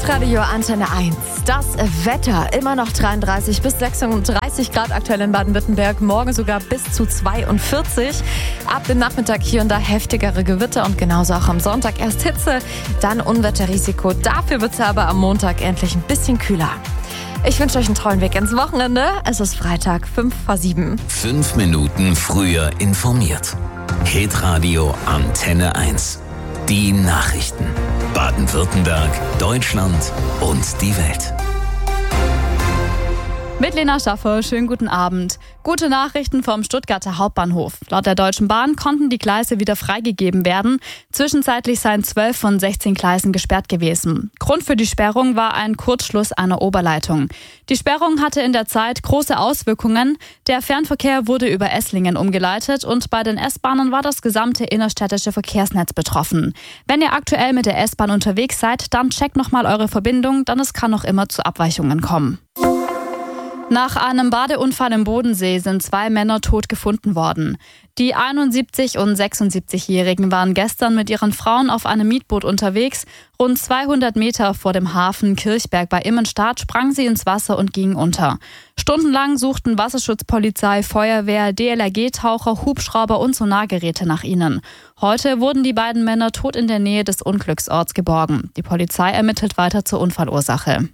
Hitradio Antenne 1. Das Wetter immer noch 33 bis 36 Grad aktuell in Baden-Württemberg. Morgen sogar bis zu 42. Ab dem Nachmittag hier und da heftigere Gewitter und genauso auch am Sonntag erst Hitze, dann Unwetterrisiko. Dafür wird es aber am Montag endlich ein bisschen kühler. Ich wünsche euch einen tollen Weg ins Wochenende. Es ist Freitag, 5:07. 5 Minuten früher informiert. Hitradio Antenne 1. Die Nachrichten. Baden-Württemberg, Deutschland und die Welt. Mit Lena Schaffer, schönen guten Abend. Gute Nachrichten vom Stuttgarter Hauptbahnhof. Laut der Deutschen Bahn konnten die Gleise wieder freigegeben werden. Zwischenzeitlich seien 12 von 16 Gleisen gesperrt gewesen. Grund für die Sperrung war ein Kurzschluss einer Oberleitung. Die Sperrung hatte in der Zeit große Auswirkungen. Der Fernverkehr wurde über Esslingen umgeleitet und bei den S-Bahnen war das gesamte innerstädtische Verkehrsnetz betroffen. Wenn ihr aktuell mit der S-Bahn unterwegs seid, dann checkt nochmal eure Verbindung, denn es kann noch immer zu Abweichungen kommen. Nach einem Badeunfall im Bodensee sind 2 Männer tot gefunden worden. Die 71- und 76-Jährigen waren gestern mit ihren Frauen auf einem Mietboot unterwegs. Rund 200 Meter vor dem Hafen Kirchberg bei Immenstadt sprangen sie ins Wasser und gingen unter. Stundenlang suchten Wasserschutzpolizei, Feuerwehr, DLRG-Taucher, Hubschrauber und Sonargeräte nach ihnen. Heute wurden die beiden Männer tot in der Nähe des Unglücksorts geborgen. Die Polizei ermittelt weiter zur Unfallursache.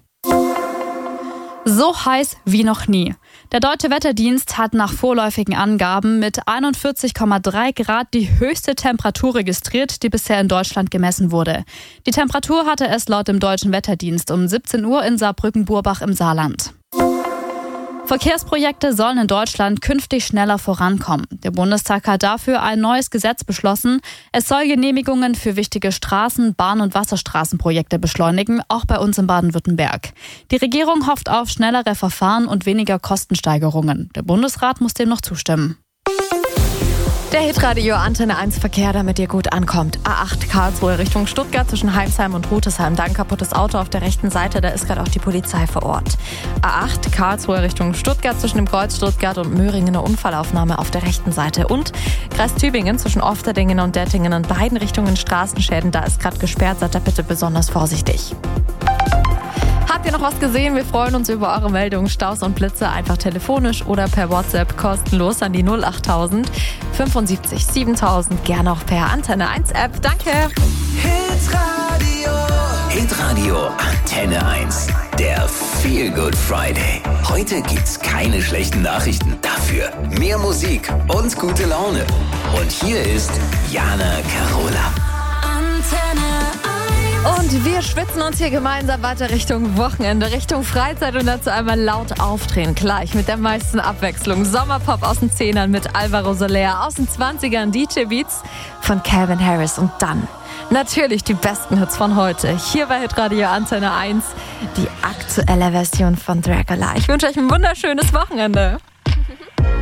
So heiß wie noch nie. Der Deutsche Wetterdienst hat nach vorläufigen Angaben mit 41,3 Grad die höchste Temperatur registriert, die bisher in Deutschland gemessen wurde. Die Temperatur hatte es laut dem Deutschen Wetterdienst um 17 Uhr in Saarbrücken-Burbach im Saarland. Verkehrsprojekte sollen in Deutschland künftig schneller vorankommen. Der Bundestag hat dafür ein neues Gesetz beschlossen. Es soll Genehmigungen für wichtige Straßen-, Bahn- und Wasserstraßenprojekte beschleunigen, auch bei uns in Baden-Württemberg. Die Regierung hofft auf schnellere Verfahren und weniger Kostensteigerungen. Der Bundesrat muss dem noch zustimmen. Der Hitradio Antenne 1 Verkehr, damit ihr gut ankommt. A8 Karlsruhe Richtung Stuttgart zwischen Heimsheim und Rutesheim. Da ein kaputtes Auto auf der rechten Seite, da ist gerade auch die Polizei vor Ort. A8 Karlsruhe Richtung Stuttgart zwischen dem Kreuz Stuttgart und Möhringen eine Unfallaufnahme auf der rechten Seite. Und Kreis Tübingen zwischen Ofterdingen und Dettingen in beiden Richtungen Straßenschäden. Da ist gerade gesperrt, seid da bitte besonders vorsichtig. Habt ihr noch was gesehen? Wir freuen uns über eure Meldungen. Staus und Blitze einfach telefonisch oder per WhatsApp kostenlos an die 08000 75 7000. Gerne auch per Antenne 1 App. Danke. Hitradio Antenne 1. Der Feel Good Friday. Heute gibt's keine schlechten Nachrichten. Dafür mehr Musik und gute Laune. Und hier ist Jana Carola. Antenne 1. Und wir schwitzen uns hier gemeinsam weiter Richtung Wochenende, Richtung Freizeit und dazu einmal laut aufdrehen. Gleich mit der meisten Abwechslung. Sommerpop aus den 10ern mit Alvaro Soler, aus den 20ern DJ Beats von Calvin Harris und dann natürlich die besten Hits von heute. Hier bei Hitradio Antenne 1 die aktuelle Version von Dracula. Ich wünsche euch ein wunderschönes Wochenende.